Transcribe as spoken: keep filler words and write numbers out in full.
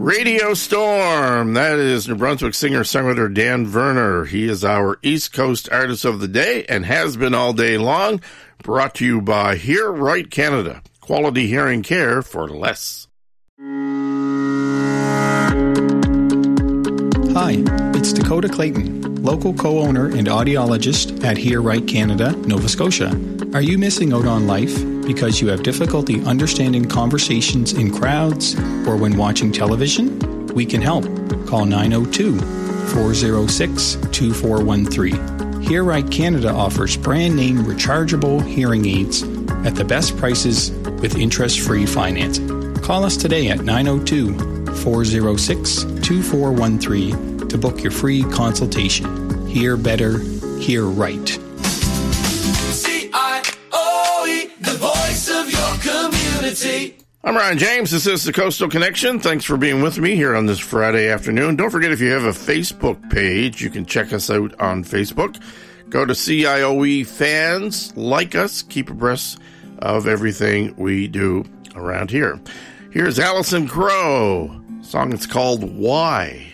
Radio Storm, that is New Brunswick singer-songwriter Dan Verner. He is our East Coast Artist of the Day and has been all day long. Brought to you by Hear Right Canada. Quality hearing care for less. Hi, it's Dakota Clayton, local co-owner and audiologist at Hear Right Canada, Nova Scotia. Are you missing out on life because you have difficulty understanding conversations in crowds or when watching television? We can help. Call nine oh two, four oh six, two four one three. Hear Right Canada offers brand-name rechargeable hearing aids at the best prices with interest-free financing. Call us today at nine oh two, four oh six, two four one three to book your free consultation. Hear better, hear right. C I O E, the voice of your community. I'm Ryan James. This is the Coastal Connection. Thanks for being with me here on this Friday afternoon. Don't forget, if you have a Facebook page, you can check us out on Facebook. Go to C I O E Fans, like us, keep abreast of everything we do around here. Here's Alison Crow. Song it's called Why.